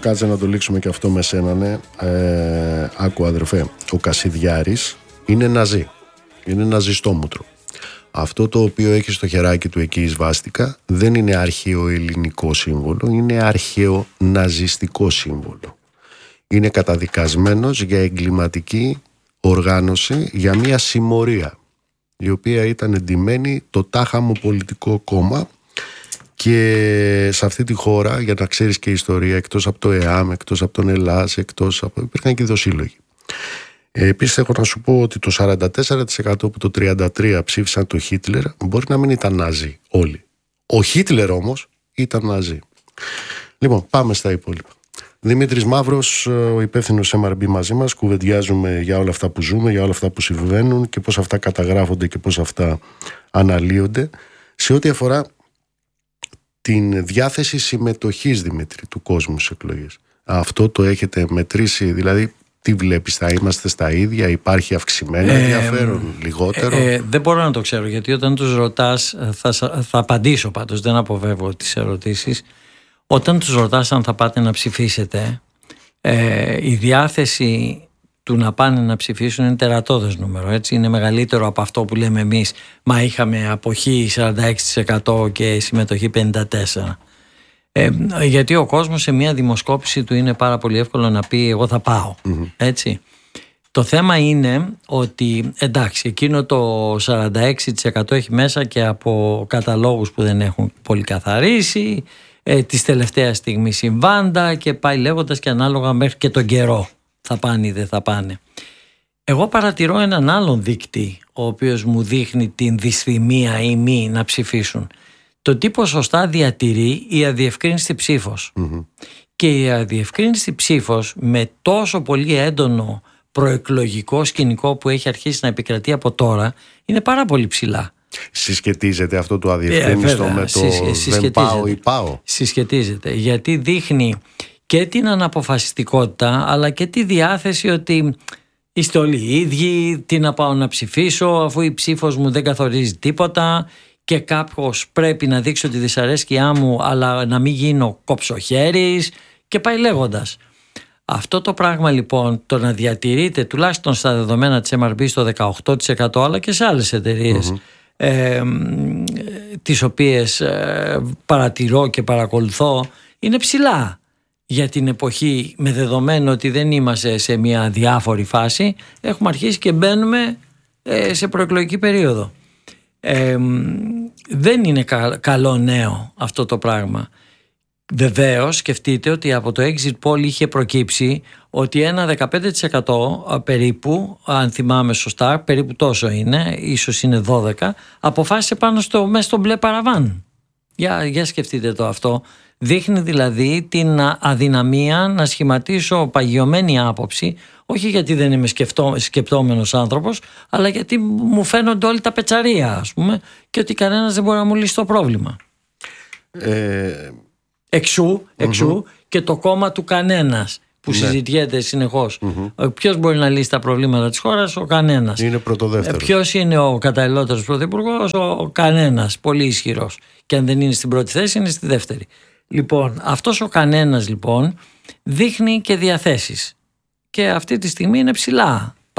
κάτσε να το λήξουμε και αυτό με σένα, ναι. Άκου αδερφέ, ο Κασιδιάρης είναι ναζί. Είναι ναζιστόμουτρο. Αυτό το οποίο έχει στο χεράκι του εκεί η σβάστηκα δεν είναι αρχαίο ελληνικό σύμβολο, είναι αρχαίο ναζιστικό σύμβολο. Είναι καταδικασμένος για εγκληματική οργάνωση, για μια συμμορία η οποία ήταν εντυμένη το τάχαμο πολιτικό κόμμα. Και σε αυτή τη χώρα, για να ξέρεις και ιστορία, εκτός από το ΕΑΜ, εκτός από τον ΕΛΑΣ, υπήρχαν και δοσύλλογοι. Επίσης έχω να σου πω ότι το 44% που το 33% ψήφισαν το Χίτλερ μπορεί να μην ήταν Νάζι όλοι. Ο Χίτλερ όμως ήταν Νάζι. Λοιπόν, πάμε στα υπόλοιπα. Δημήτρης Μαύρος, ο υπεύθυνος MRB μαζί μας, κουβεντιάζουμε για όλα αυτά που ζούμε, για όλα αυτά που συμβαίνουν και πώς αυτά καταγράφονται και πώς αυτά αναλύονται. Σε ό,τι αφορά την διάθεση συμμετοχής, Δημήτρη, του κόσμου στις εκλογές. Αυτό το έχετε μετρήσει, δηλαδή τι βλέπεις, θα είμαστε στα ίδια, υπάρχει αυξημένο ενδιαφέρον, λιγότερο? Δεν μπορώ να το ξέρω, γιατί όταν τους ρωτάς, θα απαντήσω πάντως, δεν αποβεύω τις ερωτήσεις. Όταν τους ρωτάς αν θα πάτε να ψηφίσετε, η διάθεση του να πάνε να ψηφίσουν είναι τερατώδες νούμερο, έτσι. Είναι μεγαλύτερο από αυτό που λέμε εμείς, μα είχαμε αποχή 46% και συμμετοχή 54%. Γιατί ο κόσμος σε μια δημοσκόπηση του είναι πάρα πολύ εύκολο να πει εγώ θα πάω, έτσι. Το θέμα είναι ότι εντάξει, εκείνο το 46% έχει μέσα και από καταλόγους που δεν έχουν πολύ καθαρίσει, της τελευταίας στιγμής συμβάντα και πάει λέγοντας και ανάλογα μέχρι και τον καιρό θα πάνε ή δεν θα πάνε. Εγώ παρατηρώ έναν άλλον δείκτη ο οποίος μου δείχνει την δυσθυμία ή μη να ψηφίσουν. Το τι ποσοστά διατηρεί η αδιευκρίνηστη ψήφος. Και η αδιευκρίνηστη ψήφος με τόσο πολύ έντονο προεκλογικό σκηνικό που έχει αρχίσει να επικρατεί από τώρα είναι πάρα πολύ ψηλά. Συσχετίζεται αυτό το αδιευκρίνιστο με το δεν πάω ή πάω? Συσχετίζεται, γιατί δείχνει και την αναποφασιστικότητα αλλά και τη διάθεση ότι είστε όλοι οι ίδιοι, τι να πάω να ψηφίσω αφού η ψήφος μου δεν καθορίζει τίποτα και κάποιος πρέπει να δείξω τη δυσαρέσκειά μου αλλά να μην γίνω κοψοχέρης και πάει λέγοντας. Αυτό το πράγμα λοιπόν, το να διατηρείται τουλάχιστον στα δεδομένα της MRB στο 18% αλλά και σε άλλες εταιρείες τις οποίες παρατηρώ και παρακολουθώ, είναι ψηλά για την εποχή, με δεδομένο ότι δεν είμαστε σε μια διάφορη φάση, έχουμε αρχίσει και μπαίνουμε σε προεκλογική περίοδο. Δεν είναι καλό νέο αυτό το πράγμα. Βεβαίως σκεφτείτε ότι από το exit poll είχε προκύψει ότι ένα 15% περίπου, αν θυμάμαι σωστά, περίπου τόσο είναι, ίσως είναι 12, αποφάσισε πάνω μέσα στο μπλε παραβάν. Για σκεφτείτε το αυτό. Δείχνει δηλαδή την αδυναμία να σχηματίσω παγιωμένη άποψη, όχι γιατί δεν είμαι σκεπτόμενος άνθρωπος, αλλά γιατί μου φαίνονται όλοι τα πετσαρία, ας πούμε, και ότι κανένας δεν μπορεί να μου λύσει το πρόβλημα. Εξού και το κόμμα του κανένας που συζητιέται συνεχώς. Ποιος μπορεί να λύσει τα προβλήματα της χώρας? Ο κανένας. Είναι πρωτοδεύτερος. Ποιος είναι ο καταλληλότερος πρωθυπουργός? Ο κανένας, πολύ ισχυρός. Και αν δεν είναι στην πρώτη θέση είναι στη δεύτερη. Λοιπόν, αυτός ο κανένας λοιπόν δείχνει και διαθέσεις. Και αυτή τη στιγμή είναι ψηλά.